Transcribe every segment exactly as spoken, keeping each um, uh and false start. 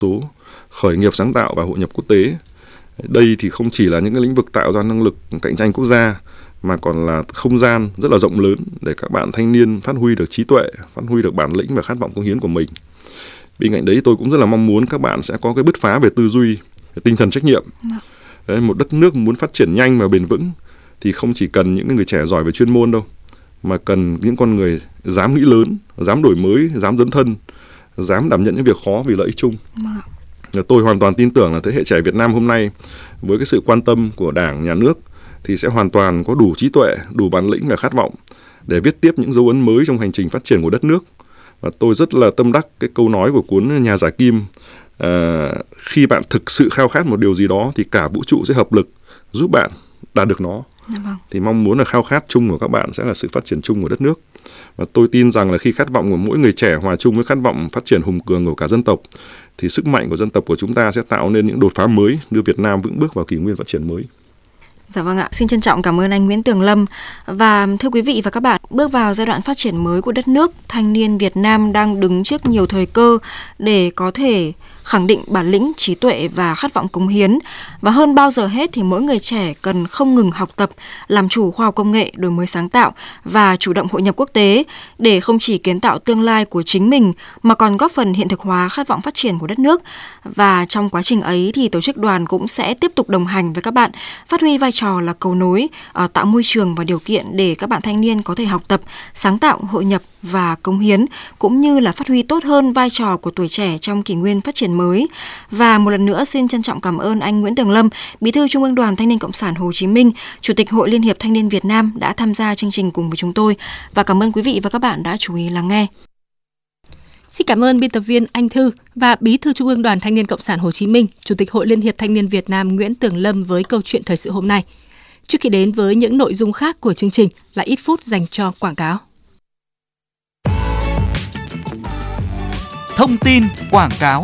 tố khởi nghiệp sáng tạo và hội nhập quốc tế. Đây thì không chỉ là những cái lĩnh vực tạo ra năng lực cạnh tranh quốc gia, mà còn là không gian rất là rộng lớn để các bạn thanh niên phát huy được trí tuệ, phát huy được bản lĩnh và khát vọng cống hiến của mình. Bên cạnh đấy tôi cũng rất là mong muốn các bạn sẽ có cái bứt phá về tư duy, về tinh thần trách nhiệm. Đấy, một đất nước muốn phát triển nhanh và bền vững thì không chỉ cần những người trẻ giỏi về chuyên môn đâu, mà cần những con người dám nghĩ lớn, dám đổi mới, dám dấn thân, dám đảm nhận những việc khó vì lợi ích chung. Tôi hoàn toàn tin tưởng là thế hệ trẻ Việt Nam hôm nay với cái sự quan tâm của Đảng, Nhà nước thì sẽ hoàn toàn có đủ trí tuệ, đủ bản lĩnh và khát vọng để viết tiếp những dấu ấn mới trong hành trình phát triển của đất nước. Và tôi rất là tâm đắc cái câu nói của cuốn Nhà giả kim, à, khi bạn thực sự khao khát một điều gì đó thì cả vũ trụ sẽ hợp lực giúp bạn đạt được nó. Vâng. Thì mong muốn là khao khát chung của các bạn sẽ là sự phát triển chung của đất nước. Và tôi tin rằng là khi khát vọng của mỗi người trẻ hòa chung với khát vọng phát triển hùng cường của cả dân tộc thì sức mạnh của dân tộc của chúng ta sẽ tạo nên những đột phá mới, đưa Việt Nam vững bước vào kỷ nguyên phát triển mới. Dạ vâng ạ, xin trân trọng cảm ơn anh Nguyễn Tường Lâm. Và thưa quý vị và các bạn, bước vào giai đoạn phát triển mới của đất nước, thanh niên Việt Nam đang đứng trước nhiều thời cơ để có thể khẳng định bản lĩnh, trí tuệ và khát vọng cống hiến. Và hơn bao giờ hết thì mỗi người trẻ cần không ngừng học tập, làm chủ khoa học công nghệ, đổi mới sáng tạo và chủ động hội nhập quốc tế để không chỉ kiến tạo tương lai của chính mình mà còn góp phần hiện thực hóa khát vọng phát triển của đất nước. Và trong quá trình ấy thì tổ chức đoàn cũng sẽ tiếp tục đồng hành với các bạn, phát huy vai trò là cầu nối, tạo môi trường và điều kiện để các bạn thanh niên có thể học tập, sáng tạo, hội nhập và cống hiến, cũng như là phát huy tốt hơn vai trò của tuổi trẻ trong kỷ nguyên phát triển mới. Và một lần nữa xin trân trọng cảm ơn anh Nguyễn Tường Lâm, Bí thư Trung ương Đoàn Thanh niên Cộng sản Hồ Chí Minh, Chủ tịch Hội Liên hiệp Thanh niên Việt Nam đã tham gia chương trình cùng với chúng tôi. Và cảm ơn quý vị và các bạn đã chú ý lắng nghe. Xin cảm ơn biên tập viên Anh Thư và Bí thư Trung ương Đoàn Thanh niên Cộng sản Hồ Chí Minh, Chủ tịch Hội Liên hiệp Thanh niên Việt Nam Nguyễn Tường Lâm với câu chuyện thời sự hôm nay. Trước khi đến với những nội dung khác của chương trình là ít phút dành cho quảng cáo. Thông tin quảng cáo.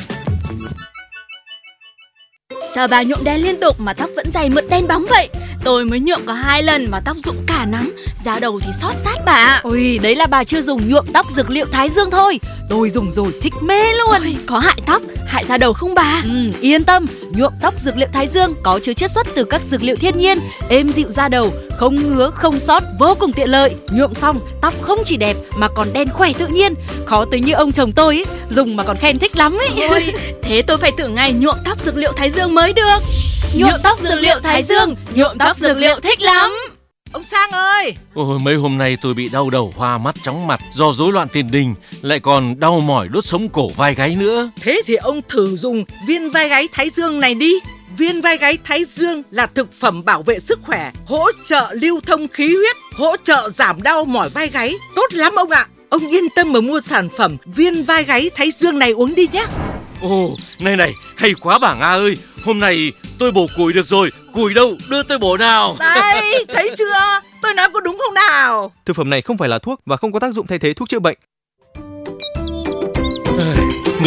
Sao bà nhuộm đen liên tục mà tóc vẫn dày mượt đen bóng vậy? Tôi mới nhuộm có hai lần mà tóc rụng cả nắm, da đầu thì xót rát bà. Ôi, đấy là bà chưa dùng nhuộm tóc dược liệu Thái Dương thôi. Tôi dùng rồi thích mê luôn. Ôi, có hại tóc, hại da đầu không bà? Ừ, yên tâm, nhuộm tóc dược liệu Thái Dương có chứa chiết xuất từ các dược liệu thiên nhiên, êm dịu da đầu, không ngứa, không xót, vô cùng tiện lợi. Nhuộm xong, tóc không chỉ đẹp mà còn đen khỏe tự nhiên. Khó tính như ông chồng tôi ấy, dùng mà còn khen thích lắm ấy. Ôi, thế tôi phải thử ngay nhuộm tóc dược liệu Thái Dương mới được. Nhuộm tóc dược liệu Thái Dương, nhuộm tóc dược liệu thích lắm. Ông Sang ơi! Ôi, mấy hôm nay tôi bị đau đầu, hoa mắt, chóng mặt do rối loạn tiền đình, lại còn đau mỏi đốt sống cổ vai gáy nữa. Thế thì ông thử dùng viên vai gáy Thái Dương này đi. Viên vai gáy Thái Dương là thực phẩm bảo vệ sức khỏe, hỗ trợ lưu thông khí huyết, hỗ trợ giảm đau mỏi vai gáy. Tốt lắm ông ạ! Ông yên tâm mà mua sản phẩm viên vai gáy Thái Dương này uống đi nhé. Ồ, này này, hay quá bà Nga ơi! Hôm nay tôi bổ củi được rồi, củi đâu, đưa tôi bổ nào. Đây, thấy chưa? Tôi nói có đúng không nào? Thực phẩm này không phải là thuốc và không có tác dụng thay thế thuốc chữa bệnh.